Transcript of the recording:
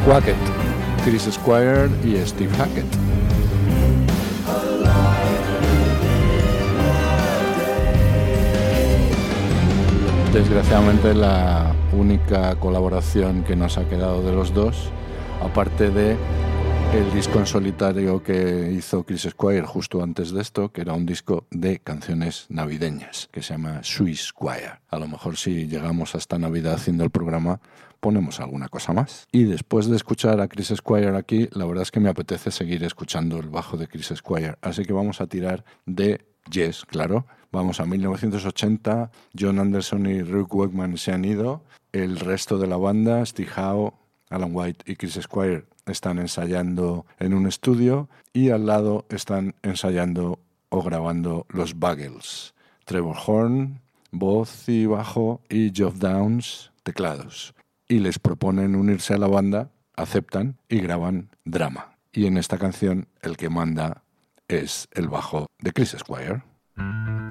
Quackett, Chris Squire y Steve Hackett. Desgraciadamente la única colaboración que nos ha quedado de los dos, aparte de el disco en solitario que hizo Chris Squire justo antes de esto, que era un disco de canciones navideñas, que se llama Swiss Choir. A lo mejor si llegamos hasta Navidad haciendo el programa, ponemos alguna cosa más. Y después de escuchar a Chris Squire aquí, la verdad es que me apetece seguir escuchando el bajo de Chris Squire. Así que vamos a tirar de Yes, claro. Vamos a 1980, John Anderson y Rick Wakeman se han ido. El resto de la banda, Steve Howe, Alan White y Chris Squire, están ensayando en un estudio y al lado están ensayando o grabando los Buggles. Trevor Horn, voz y bajo, y Geoff Downes, teclados. Y les proponen unirse a la banda, aceptan y graban Drama. Y en esta canción el que manda es el bajo de Chris Squire.